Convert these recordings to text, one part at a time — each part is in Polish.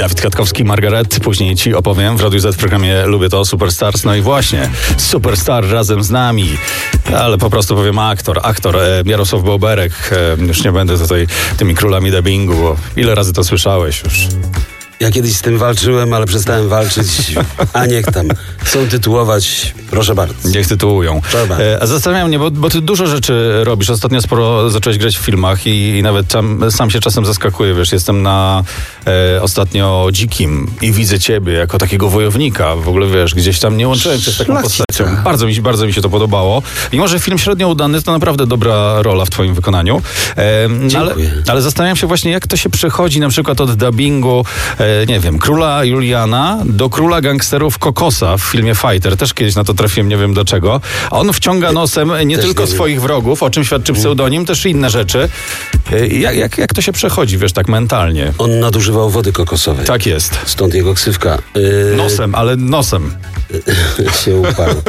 Dawid Kwiatkowski, Margaret, później ci opowiem w Radiu Z w programie Lubię to, Superstars. No i właśnie, Superstar razem z nami, ale po prostu powiem aktor Jarosław Boberek. Już nie będę tutaj tymi królami dubbingu, bo ile razy to słyszałeś już? Ja kiedyś z tym walczyłem, ale przestałem walczyć, a niech tam. Chcą tytułować, proszę bardzo. Niech tytułują. A zastanawiam mnie, bo ty dużo rzeczy robisz. Ostatnio sporo zacząłeś grać w filmach i nawet sam się czasem zaskakuję, wiesz, jestem na ostatnio Dzikim i widzę ciebie jako takiego wojownika. W ogóle, wiesz, gdzieś tam nie łączyłem się z taką postacią. Bardzo mi się to podobało. Mimo że film średnio udany, to naprawdę dobra rola w twoim wykonaniu. Ale zastanawiam się właśnie, jak to się przechodzi na przykład od dubbingu nie wiem, króla Juliana do króla gangsterów Kokosa w filmie Fighter. Też kiedyś na to trafiłem, nie wiem dlaczego. On wciąga nosem nie tylko swoich wrogów, o czym świadczy pseudonim, też inne rzeczy. Jak to się przechodzi, wiesz, tak mentalnie? On nadużywał wody kokosowej. Tak jest. Stąd jego ksywka. Nosem. się uparł.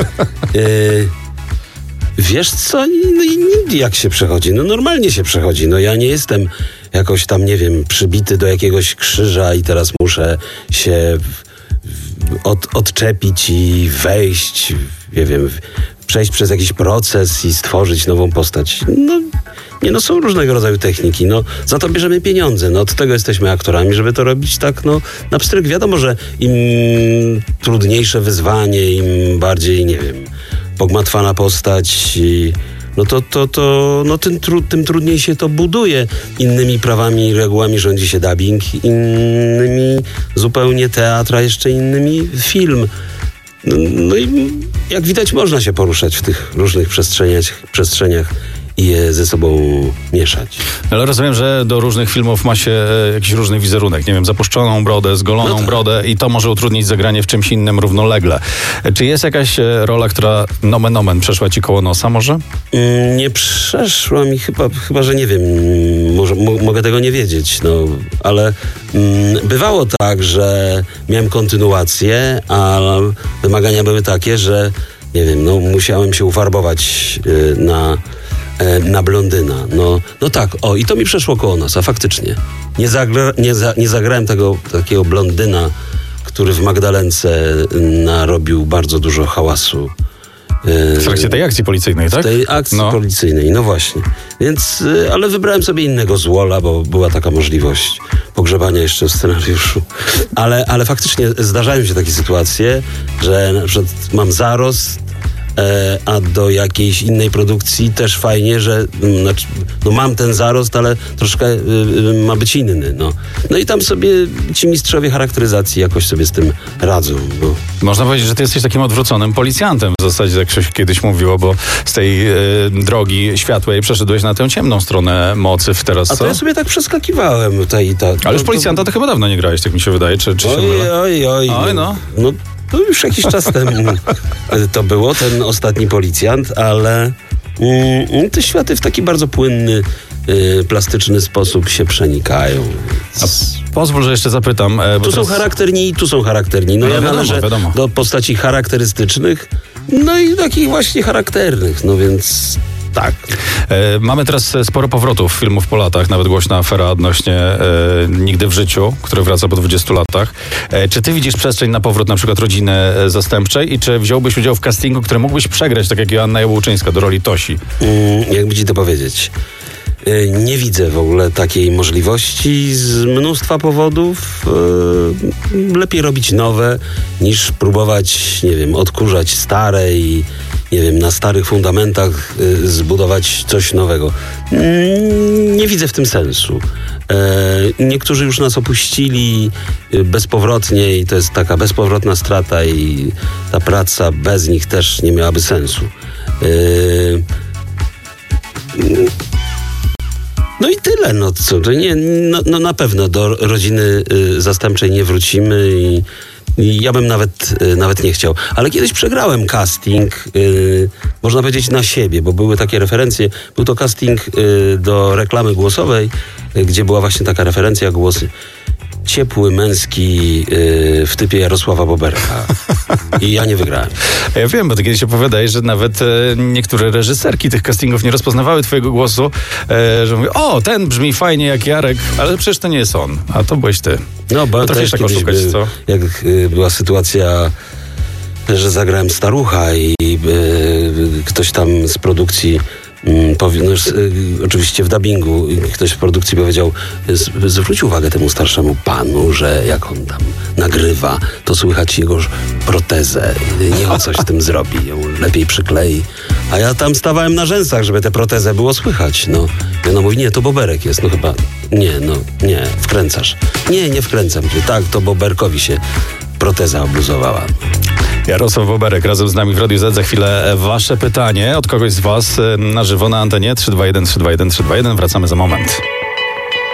Wiesz co? Jak się przechodzi? No normalnie się przechodzi. No ja nie jestem jakoś tam, nie wiem, przybity do jakiegoś krzyża i teraz muszę się odczepić i wejść, nie wiem, przejść przez jakiś proces i stworzyć nową postać. No są różnego rodzaju techniki. No za to bierzemy pieniądze. No od tego jesteśmy aktorami, żeby to robić tak, no na pstryk. Wiadomo, że im trudniejsze wyzwanie, im bardziej, nie wiem, pogmatwana postać, tym trudniej się to buduje. Innymi prawami i regułami rządzi się dubbing, innymi zupełnie teatr, a jeszcze innymi film. No i jak widać, można się poruszać w tych różnych przestrzeniach i je ze sobą mieszać. Ale rozumiem, że do różnych filmów ma się jakiś różny wizerunek. Nie wiem, zapuszczoną brodę, zgoloną brodę i to może utrudnić zagranie w czymś innym równolegle. Czy jest jakaś rola, która nomen omen przeszła ci koło nosa może? Nie przeszła mi chyba, że nie wiem. Mogę tego nie wiedzieć, no. Ale bywało tak, że miałem kontynuację, a wymagania były takie, że nie wiem, no musiałem się ufarbować na blondyna. No tak, i to mi przeszło koło nosa, faktycznie. Nie zagrałem takiego blondyna, który w Magdalence narobił bardzo dużo hałasu. W trakcie tej akcji policyjnej, tak? W tej akcji policyjnej, no właśnie. Więc, ale wybrałem sobie innego złola, bo była taka możliwość pogrzebania jeszcze w scenariuszu. Ale faktycznie zdarzają się takie sytuacje, że na przykład mam zarost, a do jakiejś innej produkcji też fajnie, że mam ten zarost, ale troszkę ma być inny. No i tam sobie ci mistrzowie charakteryzacji jakoś sobie z tym radzą. No. Można powiedzieć, że ty jesteś takim odwróconym policjantem w zasadzie, jak się kiedyś mówiło, bo z tej drogi światłej przeszedłeej na tę ciemną stronę mocy teraz. A to ja sobie tak przeskakiwałem tutaj i tak. Ale już policjanta to chyba dawno nie grałeś, tak mi się wydaje. Czy się mylę? Oj, no. To już jakiś czas temu to było, ten ostatni policjant, ale te światy w taki bardzo płynny, plastyczny sposób się przenikają. Pozwól, że jeszcze zapytam. Tu są charakterni i tu są charakterni. No ja należę do postaci charakterystycznych, no i takich właśnie charakternych, no więc... Tak. Mamy teraz sporo powrotów filmów po latach, nawet głośna afera odnośnie Nigdy w życiu, który wraca po 20 latach. Czy ty widzisz przestrzeń na powrót na przykład Rodziny Zastępczej i czy wziąłbyś udział w castingu, który mógłbyś przegrać, tak jak Joanna Jabłczyńska do roli Tosi? Jakby ci to powiedzieć? Nie widzę w ogóle takiej możliwości z mnóstwa powodów. Lepiej robić nowe, niż próbować, nie wiem, odkurzać stare i nie wiem, na starych fundamentach zbudować coś nowego. Nie widzę w tym sensu. Niektórzy już nas opuścili bezpowrotnie i to jest taka bezpowrotna strata i ta praca bez nich też nie miałaby sensu. No i tyle, to na pewno do Rodziny Zastępczej nie wrócimy i ja bym nawet nie chciał. Ale kiedyś przegrałem casting, można powiedzieć na siebie, bo były takie referencje. Był to casting do reklamy głosowej, gdzie była właśnie taka referencja, głos ciepły, męski, w typie Jarosława Boberka. I ja nie wygrałem. Ja wiem, bo ty kiedyś opowiadałeś, że nawet niektóre reżyserki tych castingów nie rozpoznawały twojego głosu, że mówią, ten brzmi fajnie jak Jarek, ale przecież to nie jest on, a to byłeś ty. No, bo Potrafisz też tak kiedyś oszukać, co? jak była sytuacja, że zagrałem starucha i ktoś tam z produkcji oczywiście w dubbingu ktoś w produkcji powiedział, zwróć uwagę temu starszemu panu, że jak on tam nagrywa, to słychać jego protezę. Niech on coś z tym zrobi, ją lepiej przyklei. A ja tam stawałem na rzęsach, żeby tę protezę było słychać. No. I ona mówi, nie, to boberek jest. No chyba, nie, wkręcasz. Nie wkręcam cię. Tak, to boberkowi się proteza obluzowała. Jarosław Boberek razem z nami w Radiu Z. Za chwilę wasze pytanie od kogoś z was na żywo na antenie 321 321 321. Wracamy za moment.